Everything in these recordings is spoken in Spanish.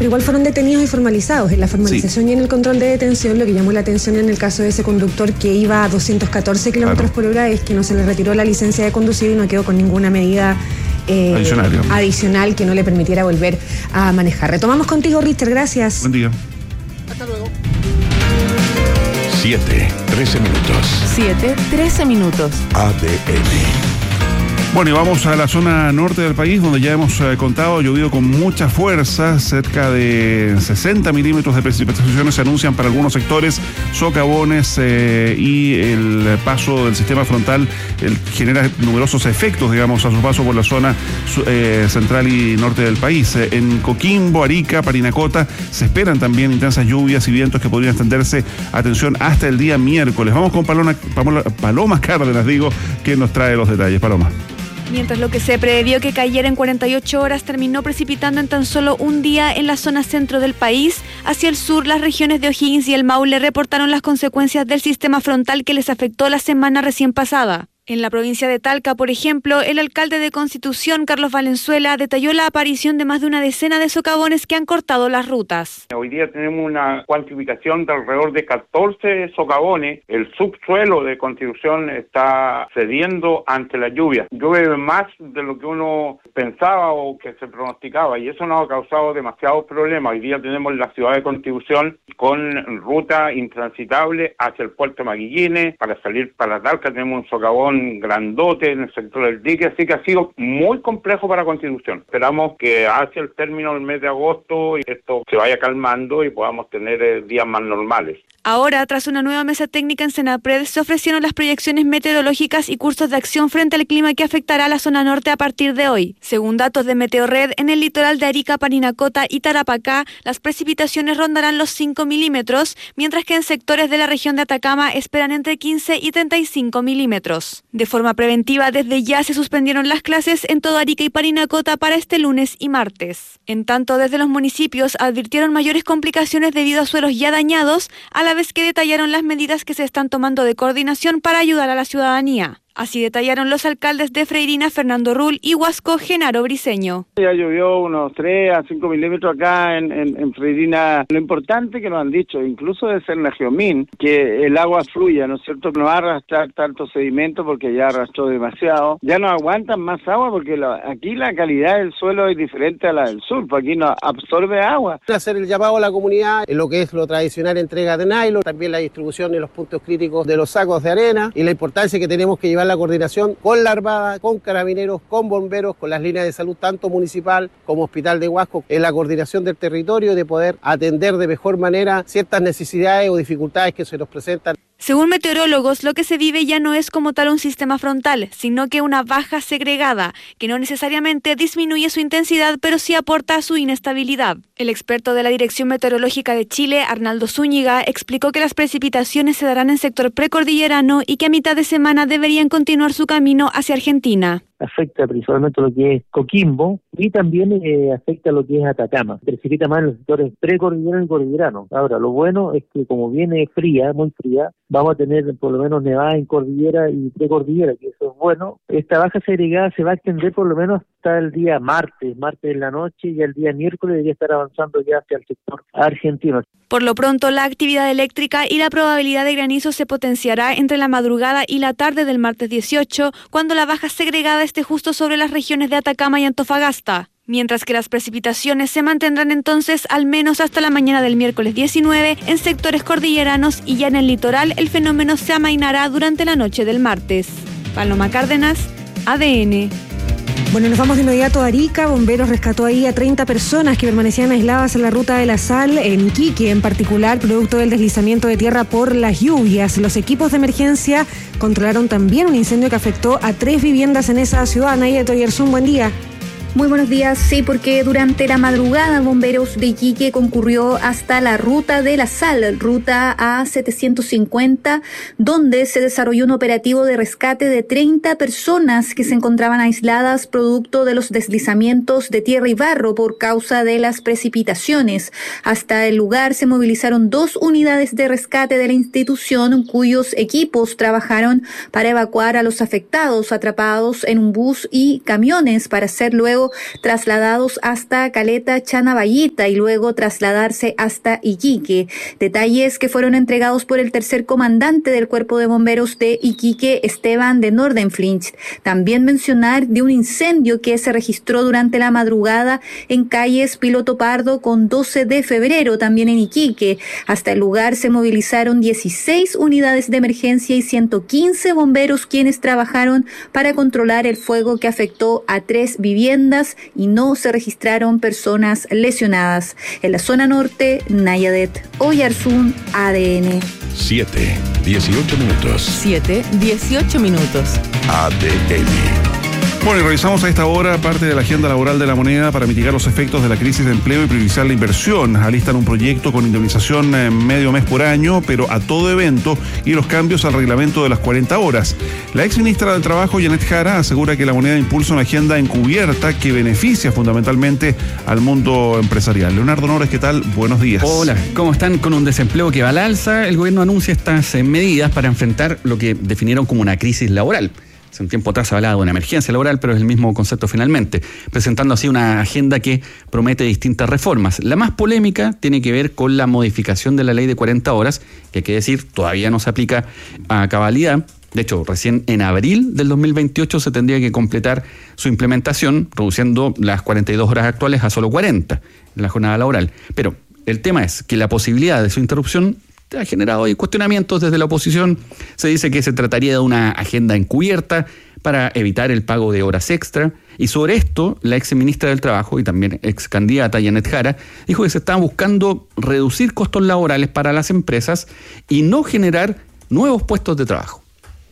Pero igual fueron detenidos y formalizados. En la formalización y en el control de detención, lo que llamó la atención en el caso de ese conductor que iba a 214 kilómetros por hora es que no se le retiró la licencia de conducir y no quedó con ninguna medida adicional que no le permitiera volver a manejar. Retomamos contigo, Richter, gracias. Buen día. Hasta luego. 7:13 minutos. ADN. Bueno, y vamos a la zona norte del país, donde ya hemos contado, ha llovido con mucha fuerza, cerca de 60 milímetros de precipitaciones se anuncian para algunos sectores, socavones y el paso del sistema frontal genera numerosos efectos, digamos, a su paso por la zona central y norte del país. En Coquimbo, Arica, Parinacota, se esperan también intensas lluvias y vientos que podrían extenderse, atención, hasta el día miércoles. Vamos con Paloma Cárdenas, que nos trae los detalles. Paloma. Mientras lo que se previó que cayera en 48 horas terminó precipitando en tan solo un día en la zona centro del país, hacia el sur las regiones de O'Higgins y el Maule reportaron las consecuencias del sistema frontal que les afectó la semana recién pasada. En la provincia de Talca, por ejemplo, el alcalde de Constitución, Carlos Valenzuela, detalló la aparición de más de una decena de socavones que han cortado las rutas. Hoy día tenemos una cuantificación de alrededor de 14 socavones. El subsuelo de Constitución está cediendo ante la lluvia. Llueve más de lo que uno pensaba o que se pronosticaba y eso nos ha causado demasiados problemas. Hoy día tenemos la ciudad de Constitución con ruta intransitable hacia el puerto de Maguillines. Para salir para Talca tenemos un socavón grandote en el sector del dique, así que ha sido muy complejo para Constitución. Esperamos que hacia el término del mes de agosto esto se vaya calmando y podamos tener días más normales. Ahora, tras una nueva mesa técnica en Senapred, se ofrecieron las proyecciones meteorológicas y cursos de acción frente al clima que afectará a la zona norte a partir de hoy. Según datos de Meteorred, en el litoral de Arica, Parinacota y Tarapacá, las precipitaciones rondarán los 5 milímetros, mientras que en sectores de la región de Atacama esperan entre 15 y 35 milímetros. De forma preventiva, desde ya se suspendieron las clases en todo Arica y Parinacota para este lunes y martes. En tanto, desde los municipios advirtieron mayores complicaciones debido a suelos ya dañados, a la vez que detallaron las medidas que se están tomando de coordinación para ayudar a la ciudadanía. Así detallaron los alcaldes de Freirina, Fernando Rull, y Huasco, Genaro Briceño. Ya llovió unos 3 a 5 milímetros acá en Freirina. Lo importante que nos han dicho, incluso de ser la Geomín, que el agua fluya, ¿no es cierto? No va a arrastrar tanto sedimento porque ya arrastró demasiado. Ya no aguantan más agua porque aquí la calidad del suelo es diferente a la del sur, porque aquí no absorbe agua. Hacer el llamado a la comunidad en lo que es lo tradicional, entrega de nylon, también la distribución en los puntos críticos de los sacos de arena y la importancia que tenemos que llevar la coordinación con la Armada, con carabineros, con bomberos, con las líneas de salud tanto municipal como hospital de Huasco, en la coordinación del territorio de poder atender de mejor manera ciertas necesidades o dificultades que se nos presentan. Según meteorólogos, lo que se vive ya no es como tal un sistema frontal, sino que una baja segregada, que no necesariamente disminuye su intensidad, pero sí aporta a su inestabilidad. El experto de la Dirección Meteorológica de Chile, Arnaldo Zúñiga, explicó que las precipitaciones se darán en sector precordillerano y que a mitad de semana deberían continuar su camino hacia Argentina. Afecta principalmente lo que es Coquimbo y también afecta lo que es Atacama. Precipita más en los sectores precordillerano y cordillerano. Ahora, lo bueno es que como viene fría, muy fría, vamos a tener por lo menos nevada en cordillera y precordillera, que eso es bueno. Esta baja segregada se va a extender por lo menos hasta el día martes en la noche, y el día miércoles debería estar avanzando ya hacia el sector argentino. Por lo pronto, la actividad eléctrica y la probabilidad de granizo se potenciará entre la madrugada y la tarde del martes 18, cuando la baja segregada esté justo sobre las regiones de Atacama y Antofagasta. Mientras que las precipitaciones se mantendrán entonces al menos hasta la mañana del miércoles 19 en sectores cordilleranos, y ya en el litoral el fenómeno se amainará durante la noche del martes. Paloma Cárdenas, ADN. Bueno, nos vamos de inmediato a Arica. Bomberos rescató ahí a 30 personas que permanecían aisladas en la ruta de la sal, en Iquique en particular, producto del deslizamiento de tierra por las lluvias. Los equipos de emergencia controlaron también un incendio que afectó a 3 viviendas en esa ciudad. Nadia Toyerzún, buen día. Muy buenos días. Sí, porque durante la madrugada Bomberos de Iquique concurrió hasta la ruta de la sal, ruta A750, donde se desarrolló un operativo de rescate de 30 personas que se encontraban aisladas producto de los deslizamientos de tierra y barro por causa de las precipitaciones. Hasta el lugar se movilizaron 2 unidades de rescate de la institución, cuyos equipos trabajaron para evacuar a los afectados atrapados en un bus y camiones para ser luego empleo trasladados hasta Caleta Chanaballita y luego trasladarse hasta Iquique. Detalles que fueron entregados por el tercer comandante del Cuerpo de Bomberos de Iquique, Esteban de Nordenflinch. También mencionar de un incendio que se registró durante la madrugada en calles Piloto Pardo con 12 de febrero, también en Iquique. Hasta el lugar se movilizaron 16 unidades de emergencia y 115 bomberos quienes trabajaron para controlar el fuego que afectó a 3 viviendas y no se registraron personas lesionadas. En la zona norte, Nayadet Oyarzún, ADN. 7:18 minutos. 7:18 minutos. ADN. Bueno, y revisamos a esta hora parte de la agenda laboral de la moneda para mitigar los efectos de la crisis de empleo y priorizar la inversión. Alistan un proyecto con indemnización medio mes por año, pero a todo evento, y los cambios al reglamento de las 40 horas. La ex ministra del Trabajo, Janet Jara, asegura que la moneda impulsa una agenda encubierta que beneficia fundamentalmente al mundo empresarial. Leonardo Nores, ¿qué tal? Buenos días. Hola, ¿cómo están? Con un desempleo que va al alza, el gobierno anuncia estas medidas para enfrentar lo que definieron como una crisis laboral. Hace un tiempo atrás se hablaba de una emergencia laboral, pero es el mismo concepto finalmente, presentando así una agenda que promete distintas reformas. La más polémica tiene que ver con la modificación de la ley de 40 horas, que hay que decir, todavía no se aplica a cabalidad. De hecho, recién en abril del 2028 se tendría que completar su implementación, reduciendo las 42 horas actuales a solo 40 en la jornada laboral. Pero el tema es que la posibilidad de su interrupción ha generado ahí cuestionamientos desde la oposición. Se dice que se trataría de una agenda encubierta para evitar el pago de horas extra. Y sobre esto, la ex ministra del Trabajo y también ex candidata Janet Jara dijo que se estaban buscando reducir costos laborales para las empresas y no generar nuevos puestos de trabajo.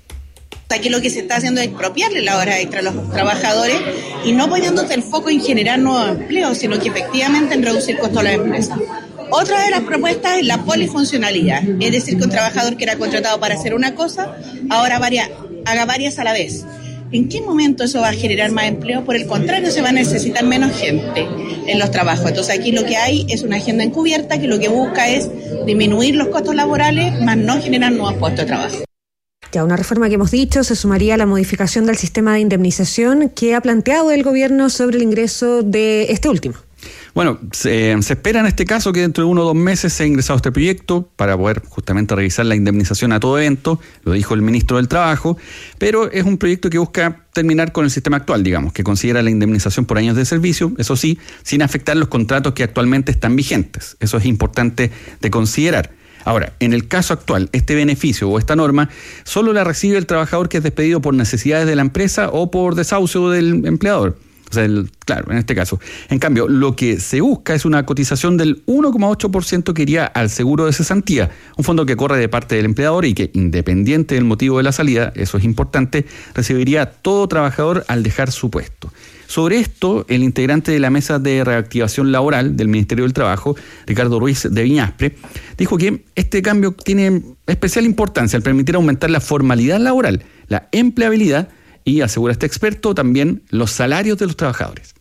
Aquí lo que se está haciendo es expropiarle la hora extra a los trabajadores y no poniéndose el foco en generar nuevos empleos, sino que efectivamente en reducir costos a las empresas. Otra de las propuestas es la polifuncionalidad, es decir, que un trabajador que era contratado para hacer una cosa, ahora haga varias a la vez. ¿En qué momento eso va a generar más empleo? Por el contrario, se va a necesitar menos gente en los trabajos. Entonces aquí lo que hay es una agenda encubierta que lo que busca es disminuir los costos laborales, más no generar nuevos puestos de trabajo. Ya, una reforma que hemos dicho se sumaría a la modificación del sistema de indemnización que ha planteado el gobierno sobre el ingreso de este último. Bueno, se espera en este caso que dentro de 1 o 2 meses sea ingresado este proyecto para poder justamente revisar la indemnización a todo evento, lo dijo el ministro del Trabajo, pero es un proyecto que busca terminar con el sistema actual, digamos, que considera la indemnización por años de servicio, eso sí, sin afectar los contratos que actualmente están vigentes. Eso es importante de considerar. Ahora, en el caso actual, este beneficio o esta norma solo la recibe el trabajador que es despedido por necesidades de la empresa o por desahucio del empleador. O sea, claro, en este caso. En cambio, lo que se busca es una cotización del 1,8% que iría al seguro de cesantía, un fondo que corre de parte del empleador y que, independiente del motivo de la salida, eso es importante, recibiría todo trabajador al dejar su puesto. Sobre esto, el integrante de la Mesa de Reactivación Laboral del Ministerio del Trabajo, Ricardo Ruiz de Viñaspre, dijo que este cambio tiene especial importancia al permitir aumentar la formalidad laboral, la empleabilidad y, asegura este experto, también los salarios de los trabajadores.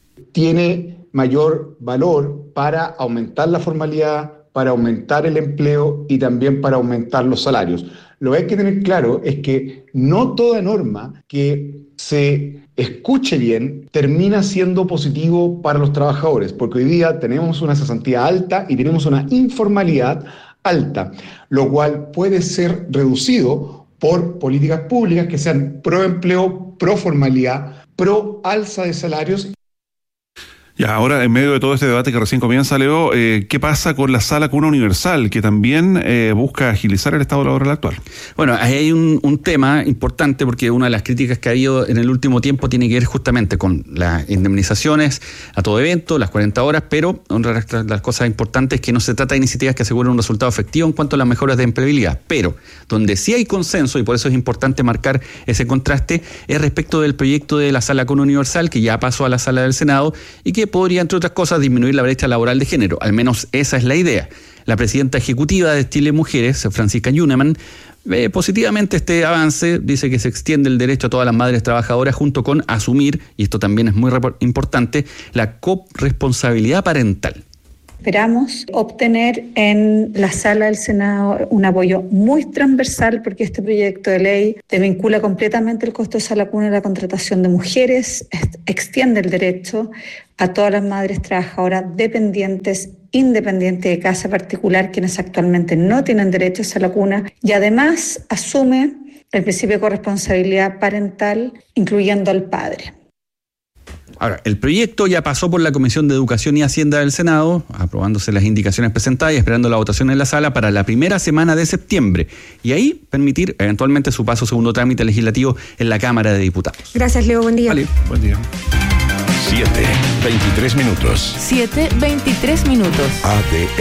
Tiene mayor valor para aumentar la formalidad, para aumentar el empleo y también para aumentar los salarios. Lo que hay que tener claro es que no toda norma que se escuche bien termina siendo positivo para los trabajadores, porque hoy día tenemos una cesantía alta y tenemos una informalidad alta, lo cual puede ser reducido por políticas públicas que sean pro empleo, pro formalidad, pro alza de salarios. Ya, ahora, en medio de todo este debate que recién comienza, Leo, ¿qué pasa con la Sala Cuna Universal, que también busca agilizar el estado laboral actual? Bueno, ahí hay un tema importante, porque una de las críticas que ha habido en el último tiempo tiene que ver justamente con las indemnizaciones a todo evento, las 40 horas, pero una de las cosas importantes es que no se trata de iniciativas que aseguren un resultado efectivo en cuanto a las mejoras de empleabilidad, pero donde sí hay consenso, y por eso es importante marcar ese contraste, es respecto del proyecto de la Sala Cuna Universal, que ya pasó a la Sala del Senado y que podría, entre otras cosas, disminuir la brecha laboral de género. Al menos esa es la idea. La presidenta ejecutiva de Chile Mujeres, Francisca Yuneman, ve positivamente este avance. Dice que se extiende el derecho a todas las madres trabajadoras junto con asumir, y esto también es muy importante, la corresponsabilidad parental. Esperamos obtener en la sala del Senado un apoyo muy transversal porque este proyecto de ley desvincula completamente el costo de Salacuna y la contratación de mujeres, extiende el derecho a todas las madres trabajadoras dependientes, independientes de casa particular, quienes actualmente no tienen derecho a Salacuna, y además asume el principio de corresponsabilidad parental, incluyendo al padre. Ahora, el proyecto ya pasó por la Comisión de Educación y Hacienda del Senado, aprobándose las indicaciones presentadas y esperando la votación en la sala para la primera semana de septiembre. Y ahí permitir eventualmente su paso a segundo trámite legislativo en la Cámara de Diputados. Gracias, Leo. Buen día. Vale, buen día. 7:23 minutos. 7:23 minutos. ADN.